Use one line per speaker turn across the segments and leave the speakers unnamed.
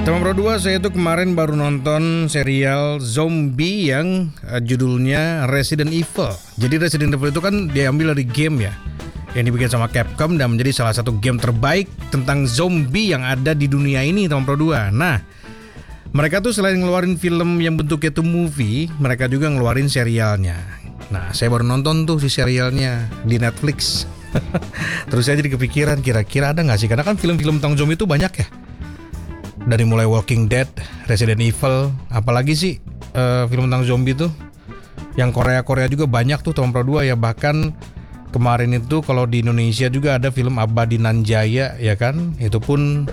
Teman Pro 2, saya tuh kemarin baru nonton serial zombie yang judulnya Resident Evil. Jadi Resident Evil itu kan diambil dari game ya, yang dibikin sama Capcom dan menjadi salah satu game terbaik tentang zombie yang ada di dunia ini, teman Pro 2. Nah, mereka tuh selain ngeluarin film yang bentuknya tuh movie, mereka juga ngeluarin serialnya. Nah, saya baru nonton tuh si serialnya di Netflix. Terus saya jadi kepikiran, kira-kira ada gak sih? Karena kan film-film tentang zombie itu banyak ya. Dari mulai Walking Dead, Resident Evil, apalagi sih film tentang zombie tuh. Yang Korea juga banyak tuh, teman Pro 2 ya. Bahkan kemarin itu kalau di Indonesia juga ada film Abadi Nanjaya ya kan. Itu pun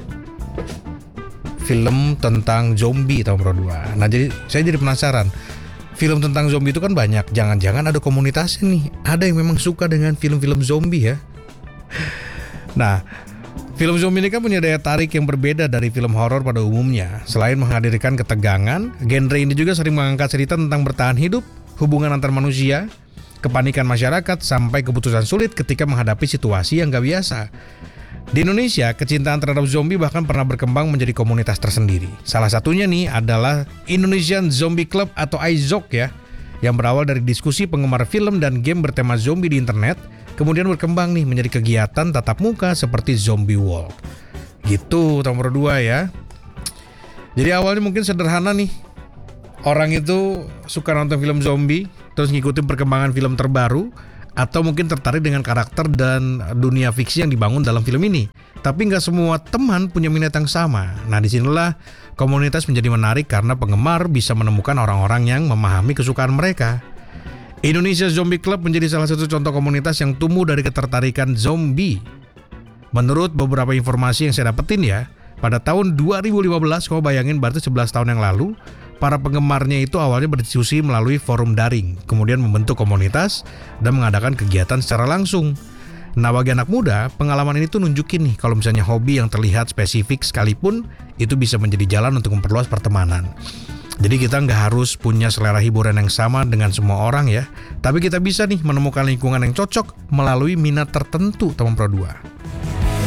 film tentang zombie, teman Pro 2. Nah, jadi saya jadi penasaran. Film tentang zombie itu kan banyak. Jangan-jangan ada komunitasnya nih. Ada yang memang suka dengan film-film zombie ya. Nah, film zombie ini kan punya daya tarik yang berbeda dari film horor pada umumnya. Selain menghadirkan ketegangan, genre ini juga sering mengangkat cerita tentang bertahan hidup, hubungan antar manusia, kepanikan masyarakat, sampai keputusan sulit ketika menghadapi situasi yang gak biasa. Di Indonesia, kecintaan terhadap zombie bahkan pernah berkembang menjadi komunitas tersendiri. Salah satunya nih adalah Indonesian Zombie Club atau IZOC ya, yang berawal dari diskusi penggemar film dan game bertema zombie di internet, kemudian berkembang nih menjadi kegiatan tatap muka seperti Zombie World. Gitu, nomor 2 ya. Jadi awalnya mungkin sederhana nih. Orang itu suka nonton film zombie, terus ngikutin perkembangan film terbaru, atau mungkin tertarik dengan karakter dan dunia fiksi yang dibangun dalam film ini. Tapi nggak semua teman punya minat yang sama. Nah, disinilah komunitas menjadi menarik karena penggemar bisa menemukan orang-orang yang memahami kesukaan mereka. Indonesia Zombie Club menjadi salah satu contoh komunitas yang tumbuh dari ketertarikan zombie. Menurut beberapa informasi yang saya dapetin ya, pada tahun 2015, kau bayangin berarti 11 tahun yang lalu, para penggemarnya itu awalnya berdiskusi melalui forum daring, kemudian membentuk komunitas dan mengadakan kegiatan secara langsung. Nah, bagi anak muda, pengalaman ini tuh nunjukin nih kalau misalnya hobi yang terlihat spesifik sekalipun itu bisa menjadi jalan untuk memperluas pertemanan. Jadi kita nggak harus punya selera hiburan yang sama dengan semua orang ya, tapi kita bisa nih menemukan lingkungan yang cocok melalui minat tertentu, teman Pro 2.